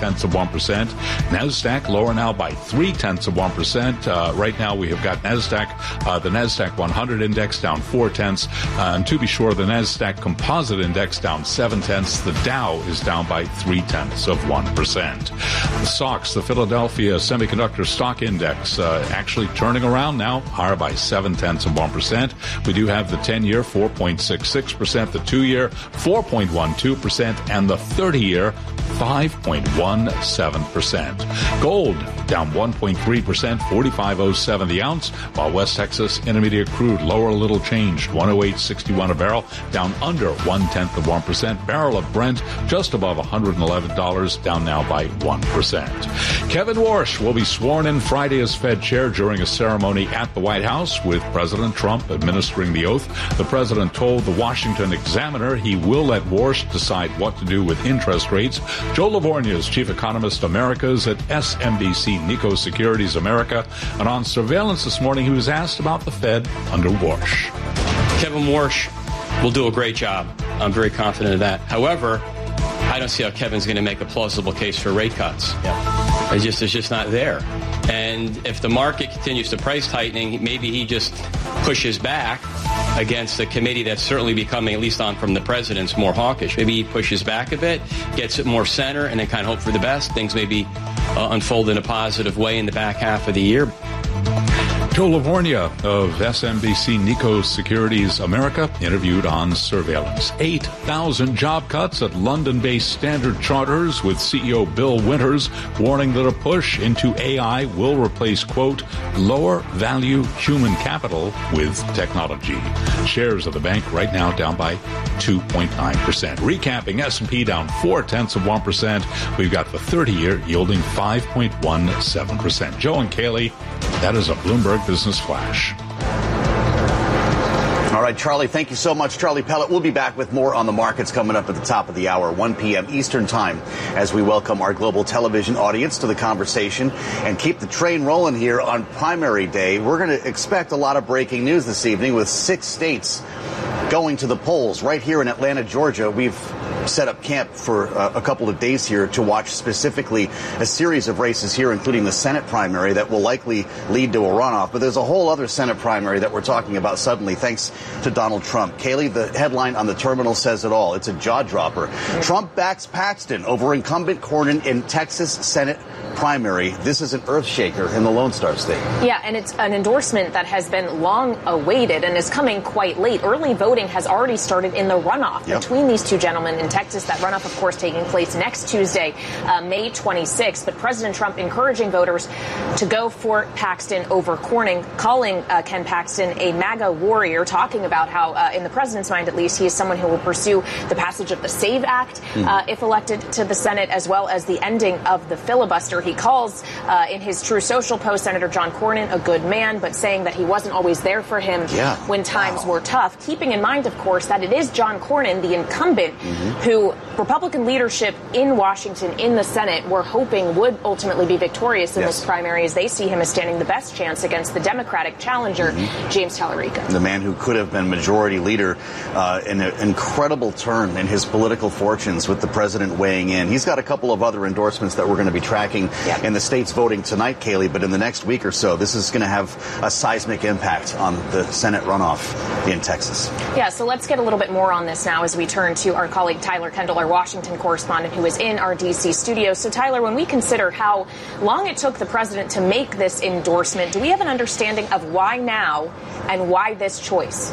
0.4%. NASDAQ lower now by 0.3%. Right now we have got NASDAQ, the NASDAQ 100 index down 0.4. And to be sure, the NASDAQ composite index down 0.7. The Dow is down by 0.3%. The SOX, the Philadelphia Semiconductor Stock Index, actually turning around now, higher by 0.7%. We do have the 10-year 4.66%, the 2-year 4.12%, and the 30-year 5.17%. Gold down 1.3%, 45.07 the ounce, while West Texas Intermediate crude lower a little, changed 108.61 a barrel, down under 0.1%. Barrel of Brent just above $111, down now by 1%. Kevin Warsh will be sworn in Friday as Fed chair during a ceremony at the White House with President Trump administering the oath. The president told the Washington Examiner he will let Warsh decide what to do with interest rates. Joe Livornia is chief economist Americas at SMBC Nikko Securities America. And on surveillance this morning, he was asked about the Fed under Warsh. Kevin Warsh will do a great job. I'm very confident of that. However, I don't see how Kevin's going to make a plausible case for rate cuts. Yeah. It's just not there. And if the market continues to price tightening, maybe he just pushes back against the committee that's certainly becoming, at least on from the president's, more hawkish. Maybe he pushes back a bit, gets it more center, and then kind of hope for the best. Things maybe unfold in a positive way in the back half of the year. Joe Livornia of SMBC Nikko Securities America interviewed on surveillance. 8,000 job cuts at London-based Standard Charters, with CEO Bill Winters warning that a push into AI will replace, quote, lower value human capital with technology. Shares of the bank right now down by 2.9%. Recapping, S&P down 0.4%. We've got the 30-year yielding 5.17%. Joe and Kaylee, that is a Bloomberg Business Flash. All right, Charlie, thank you so much. Charlie Pellet. We'll be back with more on the markets coming up at the top of the hour, 1 p.m. Eastern Time, as we welcome our global television audience to the conversation and keep the train rolling here on primary day. We're going to expect a lot of breaking news this evening with 6 states going to the polls. Right here in Atlanta, Georgia, we've set up camp for a couple of days here to watch specifically a series of races here, including the Senate primary that will likely lead to a runoff. But there's a whole other Senate primary that we're talking about suddenly, thanks to Donald Trump. Kaylee, the headline on the terminal says it all. It's a jaw-dropper. Trump backs Paxton over incumbent Cornyn in Texas Senate primary. This is an earth-shaker in the Lone Star State. Yeah, and it's an endorsement that has been long awaited and is coming quite late. Early voting has already started in the runoff between these two gentlemen in Texas. That runoff, of course, taking place next Tuesday, May 26th. But President Trump encouraging voters to go for Paxton over Cornyn, calling Ken Paxton a MAGA warrior, talking about how, in the president's mind at least, he is someone who will pursue the passage of the SAVE Act if elected to the Senate, as well as the ending of the filibuster. He calls, in his True Social post, Senator John Cornyn a good man, but saying that he wasn't always there for him when times were tough. Keeping in mind, of course, that it is John Cornyn, the incumbent, who Republican leadership in Washington in the Senate were hoping would ultimately be victorious in this primary, as they see him as standing the best chance against the Democratic challenger, James Tallarico. The man who could have been majority leader in an incredible turn in his political fortunes with the president weighing in. He's got a couple of other endorsements that we're going to be tracking in the states voting tonight, Kaylee, but in the next week or so, this is going to have a seismic impact on the Senate runoff in Texas. Yeah, so let's get a little bit more on this now as we turn to our colleague Tyler Kendall, our Washington correspondent, who is in our D.C. studio. So, Tyler, when we consider how long it took the president to make this endorsement, do we have an understanding of why now and why this choice?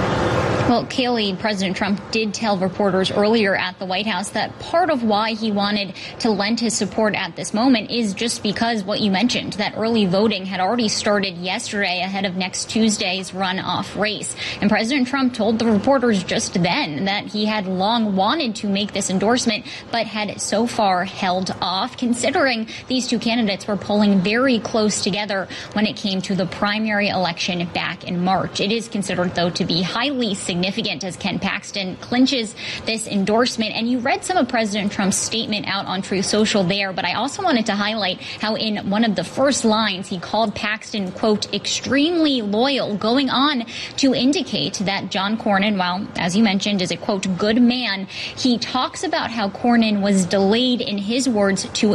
Well, Kaylee, President Trump did tell reporters earlier at the White House that part of why he wanted to lend his support at this moment is just because what you mentioned, that early voting had already started yesterday ahead of next Tuesday's runoff race. And President Trump told the reporters just then that he had long wanted to make this endorsement, but had so far held off, considering these two candidates were polling very close together when it came to the primary election back in March. It is considered, though, to be highly significant as Ken Paxton clinches this endorsement. And you read some of President Trump's statement out on Truth Social there, but I also wanted to highlight how in one of the first lines he called Paxton, quote, extremely loyal, going on to indicate that John Cornyn, while, as you mentioned, is a, quote, good man. He talks about how Cornyn was delayed, in his words, to